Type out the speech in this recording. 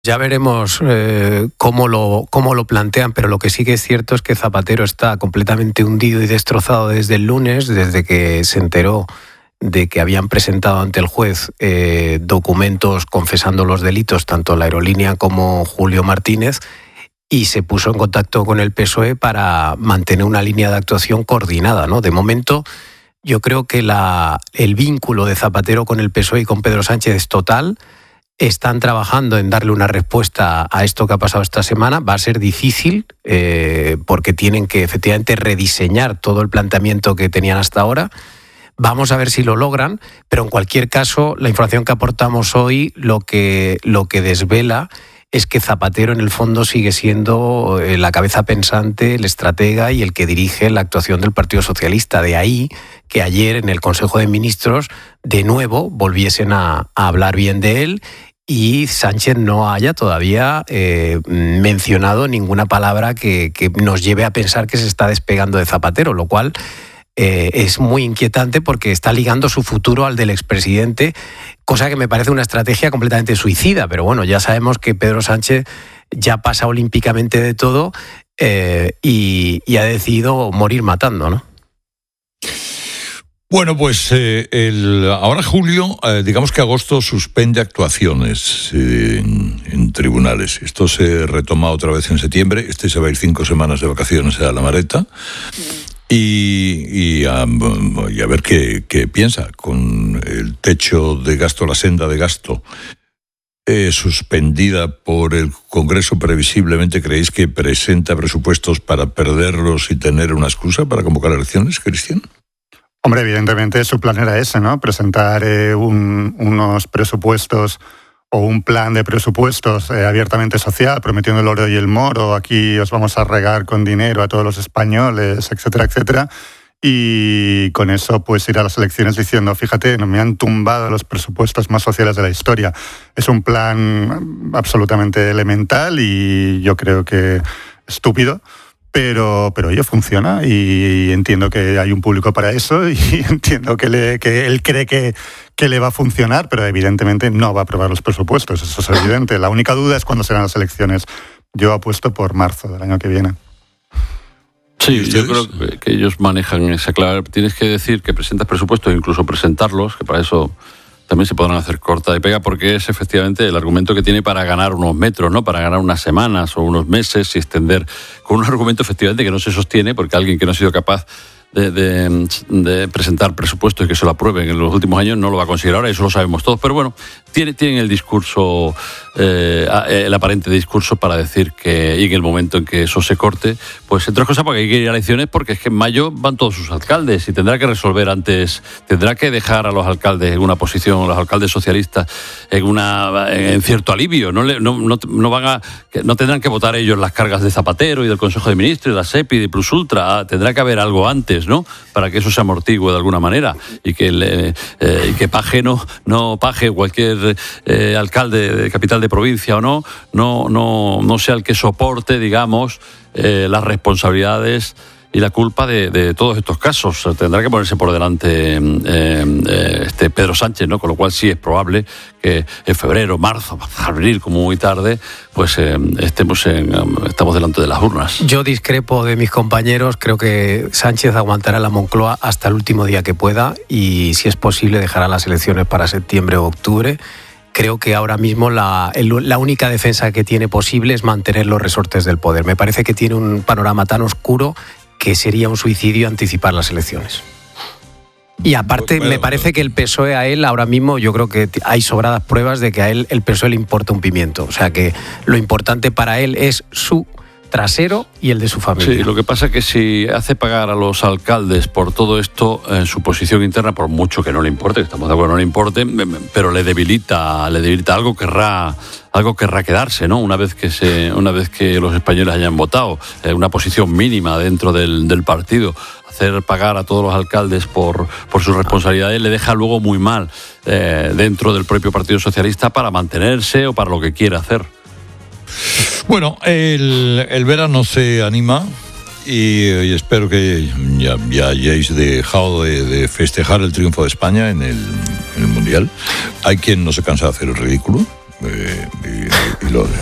Ya veremos cómo lo plantean, pero lo que sí que es cierto es que Zapatero está completamente hundido y destrozado desde el lunes, desde que se enteró de que habían presentado ante el juez documentos confesando los delitos, tanto la aerolínea como Julio Martínez, y se puso en contacto con el PSOE para mantener una línea de actuación coordinada, ¿no? De momento, yo creo que el vínculo de Zapatero con el PSOE y con Pedro Sánchez es total. Están trabajando en darle una respuesta a esto que ha pasado esta semana. Va a ser difícil porque tienen que efectivamente rediseñar todo el planteamiento que tenían hasta ahora. Vamos a ver si lo logran, pero en cualquier caso, la información que aportamos hoy lo que desvela es que Zapatero en el fondo sigue siendo la cabeza pensante, el estratega y el que dirige la actuación del Partido Socialista. De ahí que ayer en el Consejo de Ministros de nuevo volviesen a hablar bien de él y Sánchez no haya todavía mencionado ninguna palabra que nos lleve a pensar que se está despegando de Zapatero, lo cual es muy inquietante porque está ligando su futuro al del expresidente, cosa que me parece una estrategia completamente suicida, pero bueno, ya sabemos que Pedro Sánchez ya pasa olímpicamente de todo y ha decidido morir matando, ¿no? Bueno, pues ahora julio, digamos que agosto suspende actuaciones en tribunales. Esto se retoma otra vez en septiembre. Se va a ir 5 semanas de vacaciones a la Mareta. Y a ver qué piensa con el techo de gasto, la senda de gasto suspendida por el Congreso previsiblemente. ¿Creéis que presenta presupuestos para perderlos y tener una excusa para convocar elecciones, Cristian? Hombre, evidentemente su plan era ese, ¿no? Presentar unos presupuestos o un plan de presupuestos abiertamente social, prometiendo el oro y el moro, aquí os vamos a regar con dinero a todos los españoles, etcétera, etcétera. Y con eso pues ir a las elecciones diciendo, fíjate, me han tumbado los presupuestos más sociales de la historia. Es un plan absolutamente elemental y yo creo que estúpido. Pero ello funciona y entiendo que hay un público para eso y entiendo que él cree que le va a funcionar, pero evidentemente no va a aprobar los presupuestos, eso es evidente. La única duda es cuándo serán las elecciones. Yo apuesto por marzo del año que viene. Sí, yo creo que ellos manejan esa clave. Tienes que decir que presentas presupuestos, incluso presentarlos, que para eso también se podrán hacer corta y pega, porque es efectivamente el argumento que tiene para ganar unos metros, ¿no? Para ganar unas semanas o unos meses y extender, con un argumento efectivamente que no se sostiene, porque alguien que no ha sido capaz de presentar presupuestos y que se lo aprueben en los últimos años no lo va a conseguir ahora, eso lo sabemos todos, pero bueno, tienen el discurso, el aparente discurso para decir que, y en el momento en que eso se corte, pues entre otras cosas porque hay que ir a elecciones, porque es que en mayo van todos sus alcaldes y tendrá que resolver antes, tendrá que dejar a los alcaldes en una posición, los alcaldes socialistas en cierto alivio, no tendrán que votar ellos las cargas de Zapatero y del Consejo de Ministros, de la SEPI, de Plus Ultra, tendrá que haber algo antes, ¿no? Para que eso se amortigue de alguna manera y que paje no paje cualquier alcalde de capital de provincia o no sea el que soporte, digamos, las responsabilidades y la culpa de todos estos casos. Tendrá que ponerse por delante Pedro Sánchez, ¿no? Con lo cual sí es probable que en febrero, marzo, abril, como muy tarde, pues estamos delante de las urnas. Yo discrepo de mis compañeros, creo que Sánchez aguantará la Moncloa hasta el último día que pueda y si es posible dejará las elecciones para septiembre o octubre. Creo que ahora mismo la única defensa que tiene posible es mantener los resortes del poder. Me parece que tiene un panorama tan oscuro que sería un suicidio anticipar las elecciones. Y aparte, me parece que el PSOE a él ahora mismo, yo creo que hay sobradas pruebas de que a él el PSOE le importa un pimiento. O sea que lo importante para él es su trasero y el de su familia. Sí, lo que pasa es que si hace pagar a los alcaldes por todo esto en su posición interna, por mucho que no le importe, estamos de acuerdo, no le importe, pero le debilita algo querrá quedarse, ¿no? Una vez que los españoles hayan votado, una posición mínima dentro del partido. Hacer pagar a todos los alcaldes por sus responsabilidades le deja luego muy mal dentro del propio Partido Socialista para mantenerse o para lo que quiera hacer. Bueno, el verano se anima y espero que ya hayáis dejado de festejar el triunfo de España en el Mundial. Hay quien no se cansa de hacer el ridículo. y lo